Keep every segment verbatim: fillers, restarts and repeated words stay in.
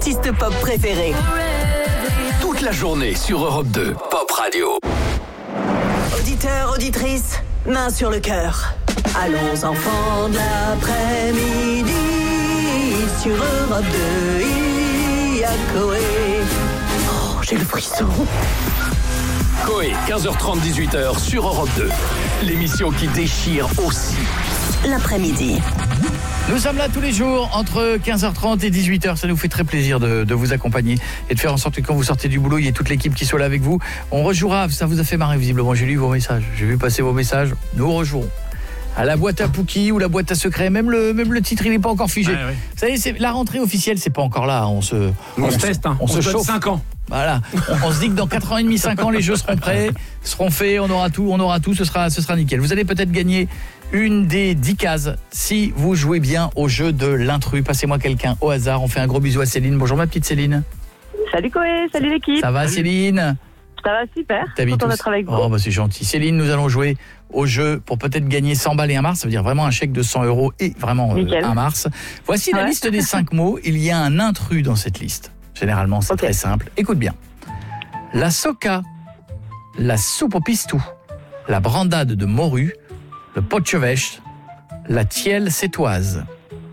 artistes pop préférés. Toute la journée sur Europe deux, Pop Radio. Auditeurs, auditrices, main sur le cœur. Allons enfants de l'après-midi. Sur Europe deux, il y a Coé. Oh, j'ai le frisson. Coé, quinze heures trente, dix-huit heures sur Europe deux. L'émission qui déchire aussi l'après-midi. Nous sommes là tous les jours entre quinze heures trente et dix-huit heures. Ça nous fait très plaisir de, de vous accompagner et de faire en sorte que quand vous sortez du boulot, il y ait toute l'équipe qui soit là avec vous. On rejouera, ça vous a fait marrer visiblement. J'ai lu vos messages, j'ai vu passer vos messages. Nous rejouerons à la boîte à Pookie ou la boîte à secret. Même le, même le titre, il n'est pas encore figé. Ouais, ouais. Vous savez, c'est, la rentrée officielle, c'est pas encore là. On se, on, on se teste, hein. on, on se chauffe. cinq ans. Voilà, on, on se dit que dans quatre ans et demi, cinq ans, les jeux seront prêts, seront faits, on aura tout, on aura tout, ce sera, ce sera nickel. Vous allez peut-être gagner une des dix cases si vous jouez bien au jeu de l'intrus. Passez-moi quelqu'un au hasard. On fait un gros bisou à Céline. Bonjour ma petite Céline. Salut Coé, salut l'équipe. Ça va Céline? Ça va super. T'habites content d'être avec vous. Oh bah c'est gentil. Céline, nous allons jouer au jeu pour peut-être gagner cent balles et un mars. Ça veut dire vraiment un chèque de cent euros et vraiment euh, un mars. Voici la ouais. liste des cinq mots. Il y a un intrus dans cette liste. Généralement, c'est okay. très simple. Écoute bien. La soca, la soupe au pistou, la brandade de morue, le potchevêche, la tielle sétoise.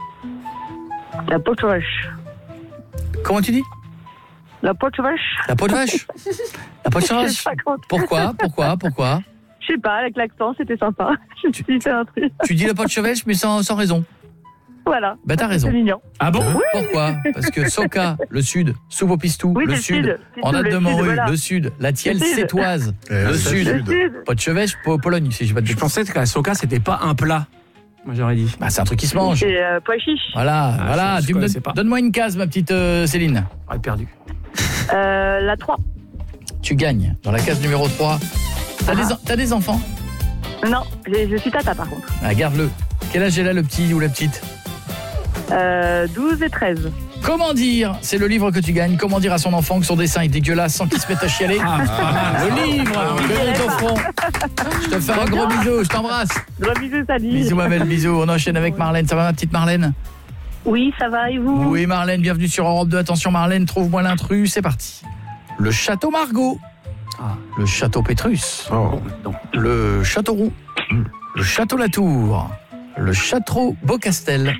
La potchevêche. Comment tu dis? La potchevêche. La potchevêche. La potchevêche. Pourquoi? Pourquoi? Pourquoi? Je sais pas, avec l'accent, c'était sympa. Je tu, suis un truc. Tu dis la potchevêche, mais sans, sans raison. Voilà. Ben t'as raison. C'est mignon. Ah bon? Oui. Pourquoi? Parce que soca, le sud, soupe au pistou, oui, le, le sud, sud. en date de morue, voilà. le sud, la tielle sétoise, le, le sud, sud. Potchevêche, Pologne, si je pas de Je pensais que la soca, c'était pas un plat. Moi j'aurais dit. Bah c'est un truc qui se mange. C'est euh, pois chiche. Voilà, ah, voilà. Je, je tu me donnes, donne-moi une case, ma petite euh, Céline. Ah, perdu. Euh, la trois. Tu gagnes dans la case numéro trois. T'as, ah. des, t'as des enfants? Non, je, je suis tata par contre. Ah, garde-le. Quel âge est là le petit ou la petite? Euh, douze et treize. Comment dire, c'est le livre que tu gagnes, comment dire à son enfant que son dessin est dégueulasse sans qu'il se mette à chialer. Ah, ah, le livre que nous t'offrons. Je te fais un gros bisou, je t'embrasse. Gros bisous, salut. Bisous ma belle, bisous. On enchaîne avec Marlène. Ça va ma petite Marlène? Oui, ça va et vous? Oui Marlène, bienvenue sur Europe deux. Attention Marlène, trouve-moi l'intrus, c'est parti. Le château Margaux. Ah. Le château Pétrus. Oh. Le château Roux. Mm. Le château Latour. Le château Beaucastel.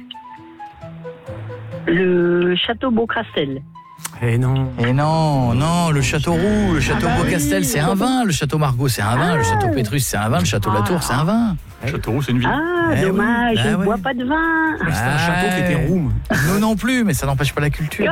Le château Beaucastel. Eh non. Eh non, non, le château Roux, le château ah bah Beaucastel, oui, c'est un vin. Le château Margaux, c'est un vin. Ah. Le château Pétrus, c'est un vin. Le château ah. Latour, c'est un vin. Le château Roux, c'est une ville. Ah, eh dommage, oui. bah je ne ouais. bois pas de vin. Ah, c'est un château qui était roux. Nous non plus, mais ça n'empêche pas la culture.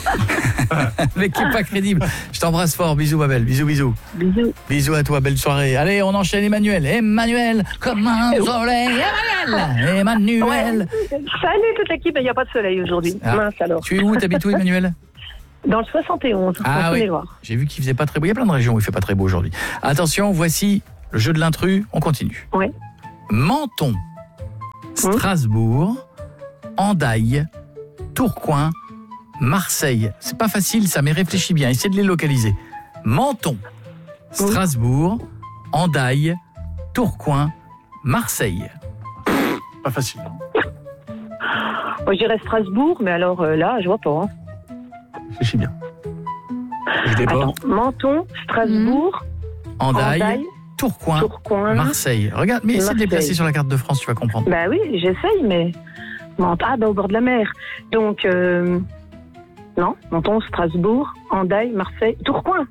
Mais qui n'est pas crédible. Je t'embrasse fort, bisous ma belle, bisous, bisous. Bisous. Bisous à toi, belle soirée. Allez, on enchaîne Emmanuel. Emmanuel, comme un soleil. Emmanuel, Emmanuel. Ouais. Salut toute l'équipe, il n'y a pas de soleil aujourd'hui. Ah. Mince alors. Tu es où, t'habites où Emmanuel? Dans le soixante et onze, ah, oui. J'ai vu qu'il faisait pas très beau. Il y a plein de régions où il fait pas très beau aujourd'hui. Attention, voici le jeu de l'intrus. On continue. Oui. Menton, Strasbourg, Andaille, Tourcoing, Marseille. C'est pas facile ça, mais réfléchis bien. Essayez de les localiser. Menton, Strasbourg, Andaille, Tourcoing, Marseille. Pas facile. Moi, je dirais Strasbourg, mais alors euh, là, je vois pas. Hein. Réfléchis bien. Je l'ai pas. Menton, Strasbourg, Andaille, Andaille Tourcoing, Tourcoing, Marseille. Regarde, mais essaie de les placer sur la carte de France, tu vas comprendre. Bah oui, j'essaye, mais... Ah, bah au bord de la mer. Donc, euh... non, Menton, Strasbourg, Andaille, Marseille, Tourcoing.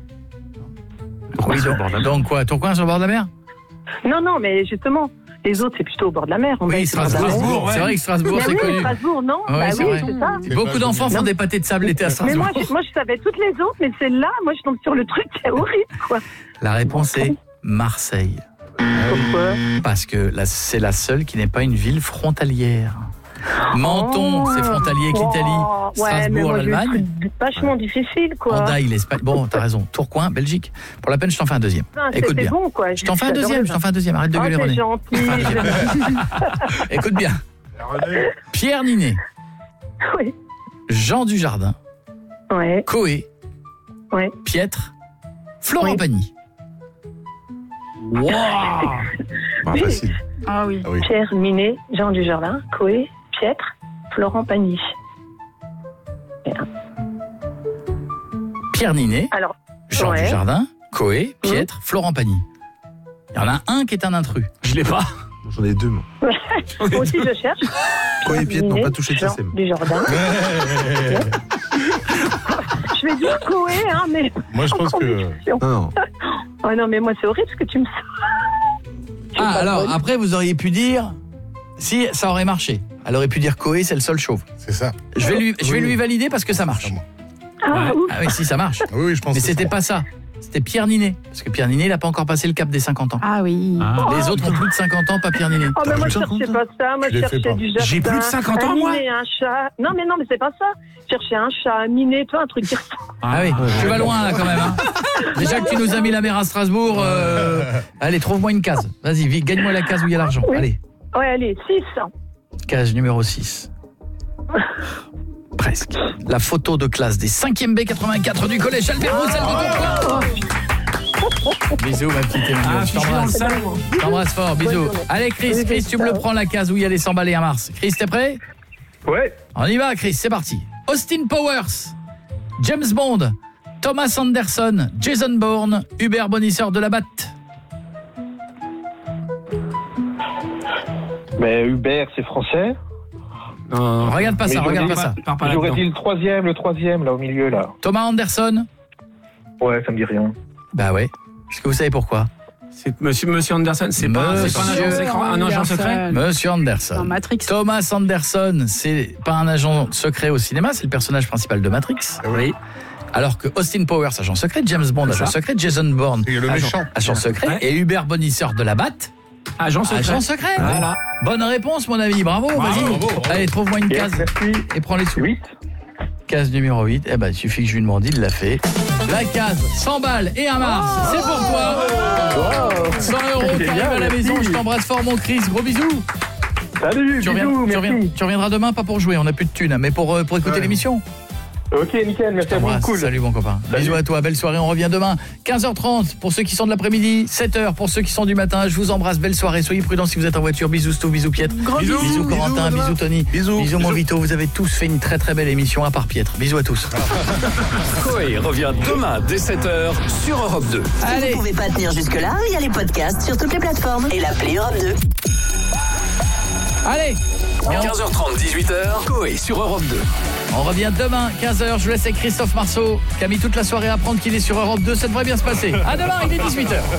Oui, donc, donc quoi, Tourcoing sur le bord de la mer? Non, non, mais justement... Les autres, c'est plutôt au bord de la mer. On oui, Strasbourg, Strasbourg ouais. C'est vrai que Strasbourg, mais c'est oui, connu. Strasbourg, non ouais, bah c'est oui, vrai. c'est ça. C'est Beaucoup d'enfants font des pâtés de sable l'été à Strasbourg. Mais moi je, moi, je savais toutes les autres, mais celle-là, moi, je tombe sur le truc, c'est horrible, quoi. La réponse est Marseille. Pourquoi? Parce que là, c'est la seule qui n'est pas une ville frontalière. Menton, oh, c'est frontalier avec l'Italie. Oh, Strasbourg, ouais, l'Allemagne. Vachement difficile, quoi. Andaille, l'Espagne. Bon, t'as raison. Tourcoing, Belgique. Pour la peine, je t'en fais un deuxième. Non, écoute bien. Bon, quoi. Je t'en fais un deuxième. Je t'en fais un deuxième. Arrête de gueuler, oh, René. Gentil. Écoute bien. Pierre Ninet. Oui. Jean Dujardin. Ouais. Coé. Ouais. Pietre. Florent oui. Pagny. Wow. Pas facile. Ah oui. Ah oui. Pierre Ninet, Jean Dujardin, Coé, Pietre, Florent Pagny. Pierre Ninet, Alors, Jean ouais. Dujardin, Coé, Pietre, mmh. Florent Pagny. Il y en a un qui est un intrus. Je l'ai pas. J'en ai deux, moi. moi aussi, je cherche. Quoi et Piette n'ont pas touché de Jean système. Dujardin. Je vais dire Coé, hein, mais... Moi, je pense que... Non, non. Oh non, mais moi, c'est horrible ce que tu me... Ah, alors, après, vous auriez pu dire... Si, ça aurait marché. Elle aurait pu dire Coé, c'est le seul chauve. C'est ça. Je vais lui, je vais Oui. lui valider parce que ça marche. Ah, Ouais. ouf. Ah oui, si, ça marche. Oui, oui, je pense Mais que c'était c'est pas ça. C'était Pierre Ninet. Parce que Pierre Ninet, il n'a pas encore passé le cap des cinquante ans. Ah oui. Ah. Les autres ont plus de cinquante ans, pas Pierre Ninet. Oh, mais moi, je T'as cherchais plus pas ça. Moi, Je je l'ai fait cherchais pas. du jardin. J'ai plus de cinquante ans, un moi. minet, un chat. Non, mais non, mais c'est pas ça. Je cherchais un chat, un minet, toi, un truc qui ressemble. Ah oui, tu vas loin là quand même. Hein. Déjà que tu nous as mis la mère à Strasbourg. Euh... Allez, trouve-moi une case. Vas-y, vite, gagne-moi la case où il y a l'argent. Oui. Allez, Ouais, allez, six. case numéro six. Presque. La photo de classe des cinquième B quatre-vingt-quatre du collège Albert Roussel de Tourcoing. Bisous ma petite Emmanuel, Ah, je je suis dans le t'embrasse. salon. Je t'embrasse fort, bisous. journée. Allez Chris, Chris, tu me le prends la case où il y a les cent balais à Mars. Chris, t'es prêt? Ouais. On y va Chris, c'est parti. Austin Powers, James Bond, Thomas Anderson, Jason Bourne, Hubert Bonisseur de la Batte. Mais Hubert, c'est français. Non, Regarde pas Mais ça, j'aurais regarde dit- pas ça. pars pas J'aurais là-dedans. dit le troisième, le troisième, là, au milieu, là. Thomas Anderson. Ouais, ça me dit rien. Bah ouais. Est-ce que vous savez pourquoi? C'est monsieur, monsieur Anderson, c'est pas, c'est pas un agent Monsieur secret, un agent secret. Monsieur Anderson. Dans Matrix. Thomas Anderson, c'est pas un agent secret au cinéma, c'est le personnage principal de Matrix. Oui. Alors que Austin Powers, agent secret, James Bond, C'est agent ça. secret, Jason Bourne, Et le agent, méchant. agent secret, Ouais. et Hubert Bonisseur de la Batte, Agent secret. agent secret. Voilà. Bonne réponse, mon ami, bravo, Bravo, vas-y. bravo, bravo. Allez, trouve-moi une Yes, case merci. et prends les sous. huit. Case numéro huit, eh ben, il suffit que je lui demande, il l'a fait. La case, cent balles et un Mars, c'est pour toi. cent euros qui Génial, arrivent à la merci. maison, je t'embrasse fort, mon Chris, gros bisous. Salut, Tu, reviens- bisous, tu, merci. reviens- tu reviendras demain, pas pour jouer, on n'a plus de thunes, mais pour, euh, pour écouter Ouais. l'émission. Ok, nickel, merci à vous, T'embrasse. cool. Salut mon copain. Salut. Bisous à toi, belle soirée, on revient demain. quinze heures trente pour ceux qui sont de l'après-midi, sept heures pour ceux qui sont du matin. Je vous embrasse, belle soirée, soyez prudents si vous êtes en voiture. Bisous Sto, bisous Pietre. bisous. Bisous Corentin, Bisous, bisous Tony. Bisous. Bisous mon Bisous. Vito, vous avez tous fait une très très belle émission à part Pietre. Bisous à tous. Coé revient demain dès sept heures sur Europe deux. Si Allez. vous pouvez pas tenir jusque-là, il y a les podcasts sur toutes les plateformes et l'appli Europe deux. Allez, quinze heures trente, dix-huit heures, Coé sur Europe deux. on revient demain, quinze heures. Je vous laisse avec Christophe Marceau qui a mis toute la soirée à apprendre qu'il est sur Europe deux. Ça devrait bien se passer. À demain, il est dix-huit heures.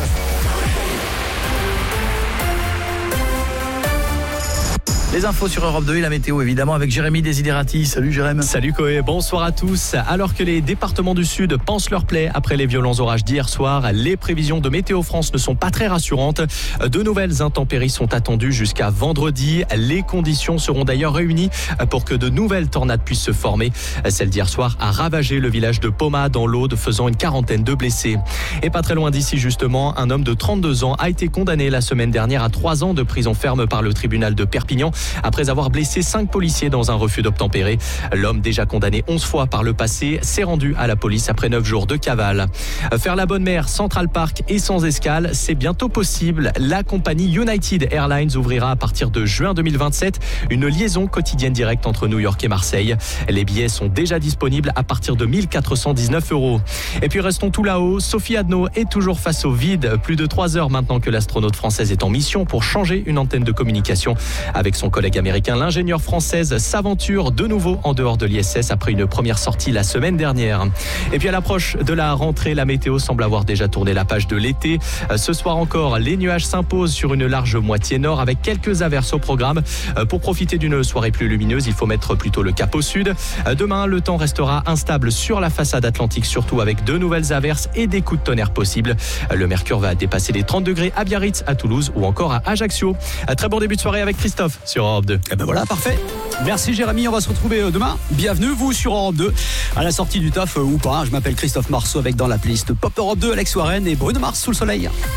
Les infos sur Europe deux et la météo évidemment avec Jérémy Desiderati. Salut Jérémy. Salut Coé, bonsoir à tous. Alors que les départements du Sud pensent leur plaie après les violents orages d'hier soir, les prévisions de Météo France ne sont pas très rassurantes. De nouvelles intempéries sont attendues jusqu'à vendredi. Les conditions seront d'ailleurs réunies pour que de nouvelles tornades puissent se former. Celle d'hier soir a ravagé le village de Poma dans l'Aude, faisant une quarantaine de blessés. Et pas très loin d'ici justement, un homme de trente-deux ans a été condamné la semaine dernière à trois ans de prison ferme par le tribunal de Perpignan après avoir blessé cinq policiers dans un refus d'obtempérer. L'homme, déjà condamné onze fois par le passé, s'est rendu à la police après neuf jours de cavale. Faire la bonne mer, Central Park et sans escale, c'est bientôt possible. La compagnie United Airlines ouvrira à partir de juin deux mille vingt-sept une liaison quotidienne directe entre New York et Marseille. Les billets sont déjà disponibles à partir de mille quatre cent dix-neuf euros. Et puis restons tout là-haut, Sophie Adno est toujours face au vide. Plus de trois heures maintenant que l'astronaute française est en mission pour changer une antenne de communication. Avec son collègue américain, l'ingénieure française s'aventure de nouveau en dehors de l'I S S après une première sortie la semaine dernière. Et puis à l'approche de la rentrée, la météo semble avoir déjà tourné la page de l'été. Ce soir encore, les nuages s'imposent sur une large moitié nord avec quelques averses au programme. Pour profiter d'une soirée plus lumineuse, il faut mettre plutôt le cap au sud. Demain, le temps restera instable sur la façade atlantique, surtout avec de nouvelles averses et des coups de tonnerre possibles. Le mercure va dépasser les trente degrés à Biarritz, à Toulouse ou encore à Ajaccio. Très bon début de soirée avec Christophe sur Europe deux. Eh ben voilà, parfait. Merci Jérémy, on va se retrouver demain. Bienvenue vous sur Europe deux, à la sortie du taf euh, ou pas. Je m'appelle Christophe Marceau avec dans la playlist Pop Europe deux, Alex Warren et Bruno Mars sous le soleil.